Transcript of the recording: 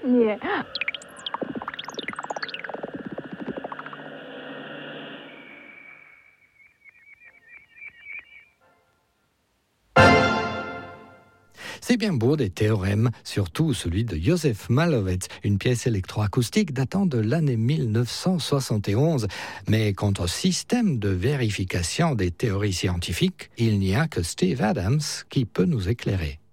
Nie. C'est bien beau des théorèmes, surtout celui de Josef Malowetz, une pièce électroacoustique datant de l'année 1971. Mais quant au système de vérification des théories scientifiques, il n'y a que Steve Adams qui peut nous éclairer.